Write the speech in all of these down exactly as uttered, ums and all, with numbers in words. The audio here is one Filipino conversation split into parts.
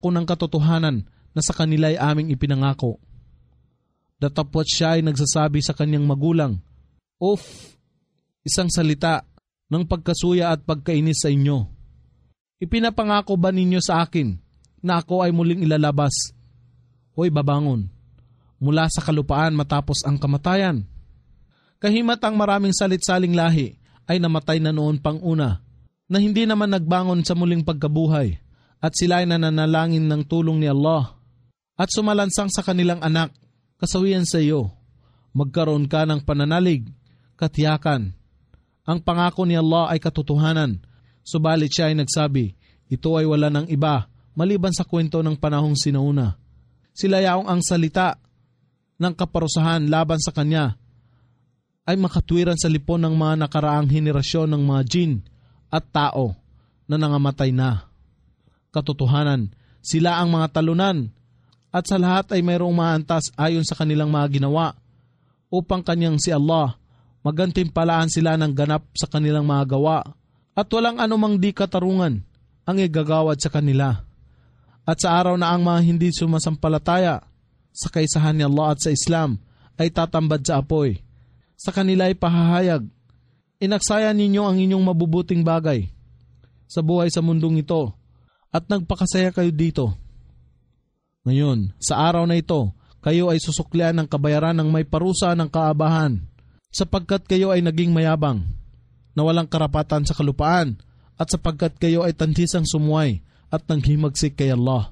kung ng katotohanan na sa kanila ay aming ipinangako. Datapwat siya ay nagsasabi sa kanyang magulang, "Uff, isang salita ng pagkasuya at pagkainis sa inyo. Ipinapangako ba ninyo sa akin na ako ay muling ilalabas? Hoy babangon, mula sa kalupaan matapos ang kamatayan." Kahimat ang maraming salit-saling lahi ay namatay na noon pang una, na hindi naman nagbangon sa muling pagkabuhay, at sila ay nananalangin ng tulong ni Allah at sumalansang sa kanilang anak, kasawian sa iyo, magkaroon ka ng pananalig, katiyakan. Ang pangako ni Allah ay katotohanan, subalit siya ay nagsabi, ito ay wala ng iba maliban sa kwento ng panahong sinauna. Sila yaong ang salita ng kaparusahan laban sa kanya ay makatwiran sa lipon ng mga nakaraang henerasyon ng mga jin at tao na nangamatay na. Katotohanan, sila ang mga talunan at sa lahat ay mayroong maantas ayon sa kanilang mga ginawa upang kanyang si Allah magantimpalaan sila ng ganap sa kanilang mga gawa at walang anumang di katarungan ang igagawad sa kanila. At sa araw na ang mga hindi sumasampalataya sa kaisahan ni Allah at sa Islam ay tatambad sa apoy, sa kanila ay pahahayag, inaksaya ninyo ang inyong mabubuting bagay sa buhay sa mundong ito at nagpakasaya kayo dito. Ngayon, sa araw na ito, kayo ay susuklian ng kabayaran ng may parusa ng kaabahan sapagkat kayo ay naging mayabang na walang karapatan sa kalupaan at sapagkat kayo ay tantisang sumuway at nanghimagsik kay Allah.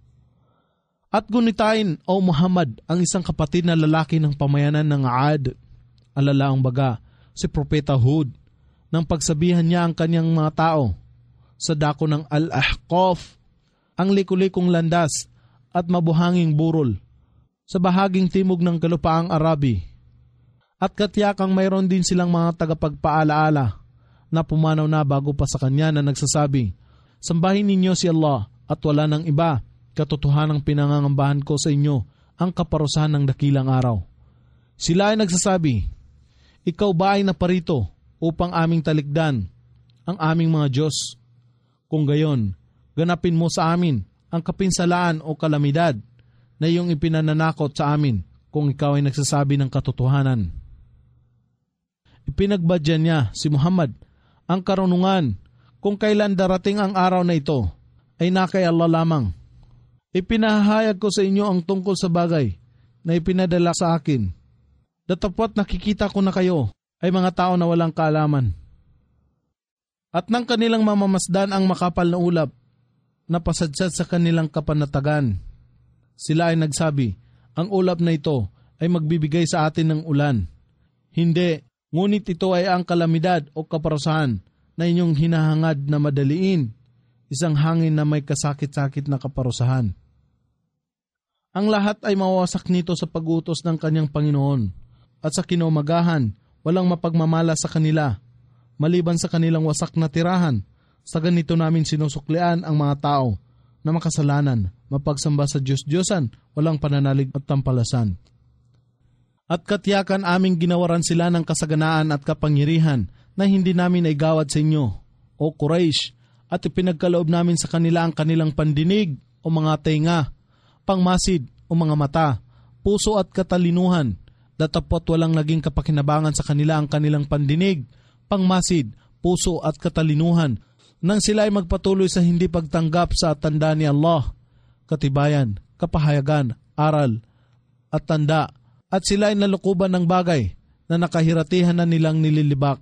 At gunitain, O Muhammad, ang isang kapatid na lalaki ng pamayanan ng Aad, alalaang baga, si Propeta Hud, nang pagsabihan niya ang kanyang mga tao sa dako ng Al-Ahqaf, ang likulikong landas at mabuhanging burol sa bahaging timog ng kalupaang Arabi. At katiyakang mayroon din silang mga tagapagpaalaala na pumanaw na bago pa sa kanya na nagsasabi, sambahin ninyo si Allah at wala ng iba, katotohanang pinangangambahan ko sa inyo ang kaparusahan ng dakilang araw. Sila ay nagsasabi, ikaw ba ay naparito upang aming talikdan ang aming mga Diyos? Kung gayon, ganapin mo sa amin ang kapinsalaan o kalamidad na iyong ipinananakot sa amin kung ikaw ay nagsasabi ng katotohanan. Ipinagbadyan niya si Muhammad ang karunungan kung kailan darating ang araw na ito ay nakay Allah lamang. Ipinahayag ko sa inyo ang tungkol sa bagay na ipinadala sa akin. Datapwat nakikita ko na kayo ay mga tao na walang kaalaman. At nang kanilang mamamasdan ang makapal na ulap na pasadsad sa kanilang kapanatagan, sila ay nagsabi, ang ulap na ito ay magbibigay sa atin ng ulan. Hindi, ngunit ito ay ang kalamidad o kaparusahan na inyong hinahangad na madaliin, isang hangin na may kasakit-sakit na kaparusahan. Ang lahat ay mawawasak nito sa pag-utos ng kanyang Panginoon at sa kinaumagahan walang mapagmamala sa kanila maliban sa kanilang wasak na tirahan. Sa ganito namin sinusuklian ang mga tao na makasalanan, mapagsamba sa Diyos-Diyosan, walang pananalig at tampalasan. At katiyakan aming ginawaran sila ng kasaganaan at kapangyarihan na hindi namin ay gawad sa inyo, O Quraysh, at ipinagkaloob namin sa kanila ang kanilang pandinig o mga tenga, pangmasid o mga mata, puso at katalinuhan, datapwat walang naging kapakinabangan sa kanila ang kanilang pandinig, pangmasid, puso at katalinuhan, nang sila ay magpatuloy sa hindi pagtanggap sa tanda ni Allah, katibayan, kapahayagan, aral, at tanda, at sila ay nalukuban ng bagay na nakahiratihan na nilang nililibak.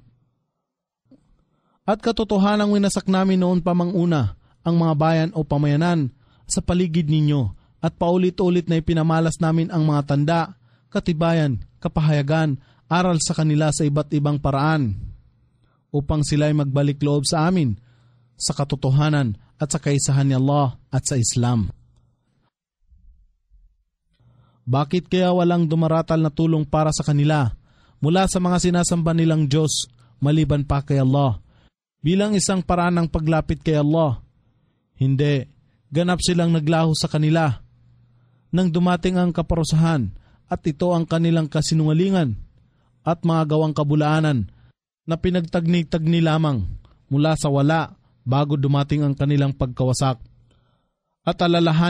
At katotohanang winasak namin noon pa mang una ang mga bayan o pamayanan sa paligid ninyo at paulit-ulit na ipinamalas namin ang mga tanda, katibayan, kapahayagan, aral sa kanila sa iba't ibang paraan upang sila ay magbalik loob sa amin sa katotohanan at sa kaisahan ni Allah at sa Islam. Bakit kaya walang dumaratal na tulong para sa kanila mula sa mga sinasamba nilang Diyos maliban pa kay Allah bilang isang paraan ng paglapit kay Allah? Hindi, ganap silang naglaho sa kanila nang dumating ang kaparusahan at ito ang kanilang kasinungalingan at mga gawang kabulaanan na pinagtagni-tagni lamang mula sa wala bago dumating ang kanilang pagkawasak. at alalahanin